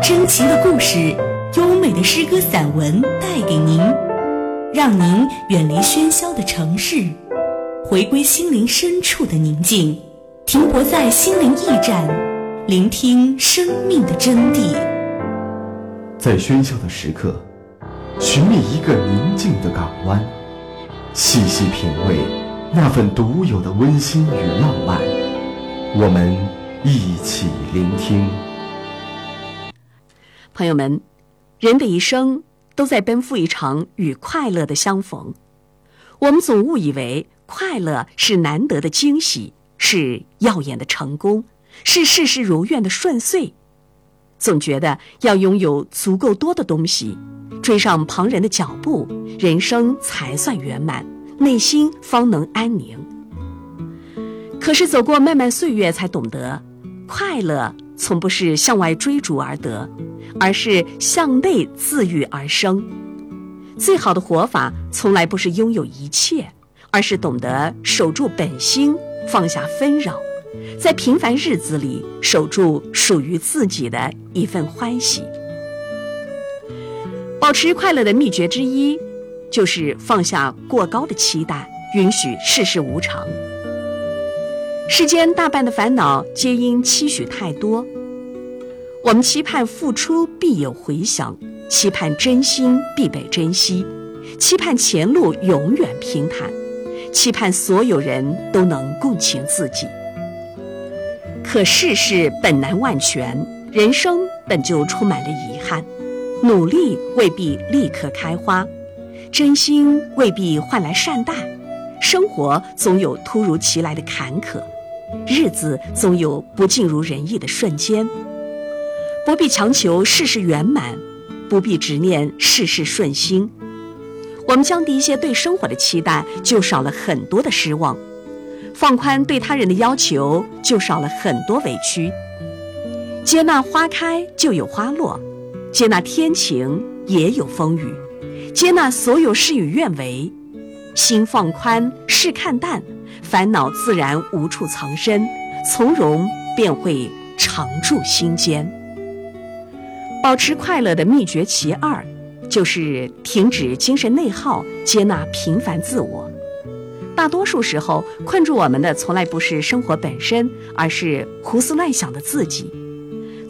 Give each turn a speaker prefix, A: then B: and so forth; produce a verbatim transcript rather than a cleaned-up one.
A: 珍奇的故事，优美的诗歌散文带给您，让您远离喧嚣的城市，回归心灵深处的宁静，停泊在心灵驿站，聆听生命的真谛。
B: 在喧嚣的时刻，寻觅一个宁静的港湾，细细品味那份独有的温馨与浪漫。我们一起聆听。
C: 朋友们，人的一生都在奔赴一场与快乐的相逢。我们总误以为快乐是难得的惊喜，是耀眼的成功，是事事如愿的顺遂。总觉得要拥有足够多的东西，追上旁人的脚步，人生才算圆满，内心方能安宁。可是走过漫漫岁月，才懂得快乐从不是向外追逐而得，而是向内自愈而生。最好的活法从来不是拥有一切，而是懂得守住本心，放下纷扰，在平凡日子里守住属于自己的一份欢喜。保持快乐的秘诀之一，就是放下过高的期待，允许世事无常。世间大半的烦恼皆因期许太多，我们期盼付出必有回响，期盼真心必被珍惜，期盼前路永远平坦，期盼所有人都能共情自己。可世事本难万全，人生本就充满了遗憾，努力未必立刻开花，真心未必换来善待，生活总有突如其来的坎坷，日子总有不尽如人意的瞬间。不必强求事事圆满，不必执念事事顺心。我们降低一些对生活的期待，就少了很多的失望；放宽对他人的要求，就少了很多委屈。接纳花开就有花落，接纳天晴也有风雨，接纳所有事与愿违。心放宽，事看淡，烦恼自然无处藏身，从容便会常驻心间。保持快乐的秘诀其二，就是停止精神内耗，接纳平凡自我。大多数时候，困住我们的从来不是生活本身，而是胡思乱想的自己。